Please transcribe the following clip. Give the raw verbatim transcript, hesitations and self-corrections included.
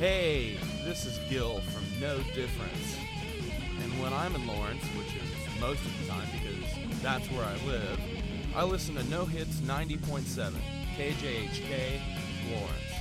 Hey, this is Gil from No Difference. And when I'm in Lawrence, which is most of the time because that's where I live, I listen to No Hits ninety point seven, K J H K, Lawrence.